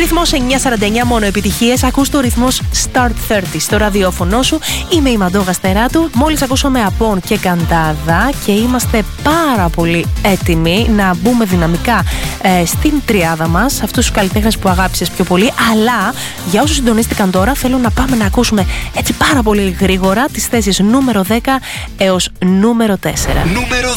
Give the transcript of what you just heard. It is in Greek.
Ρυθμός 949, μόνο επιτυχίες. Ακούς το ρυθμός Start 30 στο ραδιόφωνο σου. Είμαι η Μαντώ Γαστεράτου. Μόλις ακούσαμε Απόν και Καντάδα και είμαστε πάρα πολύ έτοιμοι να μπούμε δυναμικά στην τριάδα μας, αυτούς τους καλλιτέχνες που αγάπησες πιο πολύ. Αλλά για όσους συντονίστηκαν τώρα, θέλω να πάμε να ακούσουμε έτσι πάρα πολύ γρήγορα τις θέσεις νούμερο 10 έως νούμερο 4.